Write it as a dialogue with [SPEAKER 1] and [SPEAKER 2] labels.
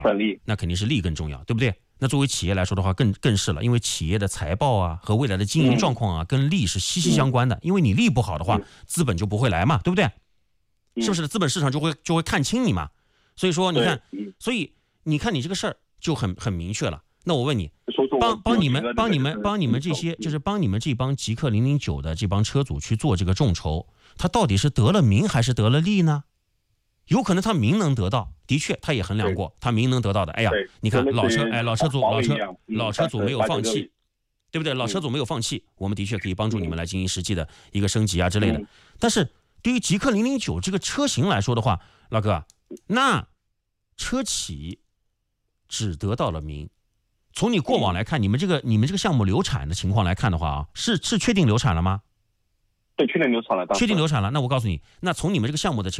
[SPEAKER 1] 赚利，
[SPEAKER 2] 那肯定是利更重要，对不对？那作为企业来说的话，更是了，因为企业的财报啊和未来的经营状况啊，跟利是息息相关的。因为你利不好的话，资本就不会来嘛，对不对？是不是？资本市场就会看清你嘛。所以说，你看，所以你看你这个事儿就很明确了。那我问你，帮你们这些，就是帮你们这帮极客009的这帮车主去做这个众筹，他到底是得了名还是得了利呢？有可能他名能得到，的确他也衡量过，他名能得到的。哎呀，你看老车主没有放弃，对不对？老车主没有放弃，我们的确可以帮助你们来进行实际的一个升级啊之类的。但是对于极客009这个车型来说的话，老哥，那车企只得到了名。从你过往来看，你们这个项目流产的情况来看的话啊，是确定流产了吗？
[SPEAKER 1] 对，确定流产了。
[SPEAKER 2] 确定流产了。那我告诉你，那从你们这个项目的情况